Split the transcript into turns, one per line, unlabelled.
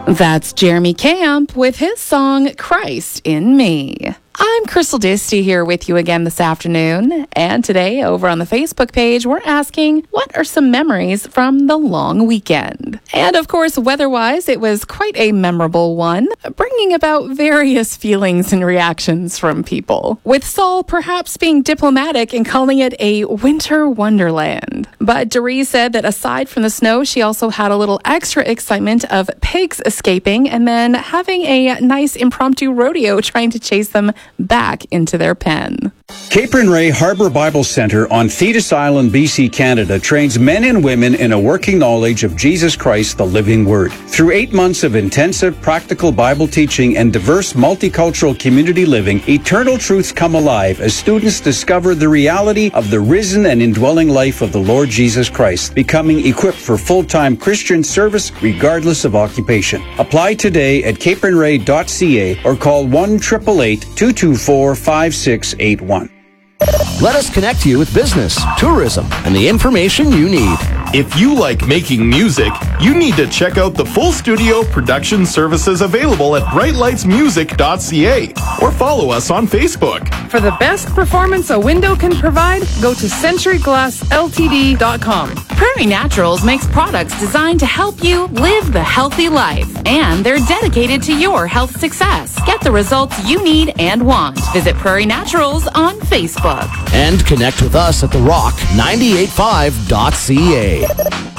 That's Jeremy Camp with his song, Christ in Me. I'm Crystal Disty here with you again this afternoon, and today over on the Facebook page, we're asking, what are some memories from the long weekend? And of course, weather-wise, it was quite a memorable one, bringing about various feelings and reactions from people, with Saul perhaps being diplomatic and calling it a winter wonderland. But Doree said that aside from the snow, she also had a little extra excitement of pigs escaping and then having a nice impromptu rodeo trying to chase them back into their pen.
Capron Ray Harbor Bible Center on Thetis Island, BC, Canada trains men and women in a working knowledge of Jesus Christ, the living Word. Through 8 months of intensive practical Bible teaching and diverse multicultural community living, eternal truths come alive as students discover the reality of the risen and indwelling life of the Lord Jesus Christ, becoming equipped for full-time Christian service regardless of occupation. Apply today at capronray.ca or call 1-888-224-5681.
Let us connect you with business, tourism, and the information you need.
If you like making music, you need to check out the full studio production services available at brightlightsmusic.ca or follow us on Facebook.
For the best performance a window can provide, go to centuryglassltd.com.
Prairie Naturals makes products designed to help you live the healthy life, and they're dedicated to your health success. Get the results you need and want. Visit Prairie Naturals on Facebook.
And connect with us at TheRock985.ca.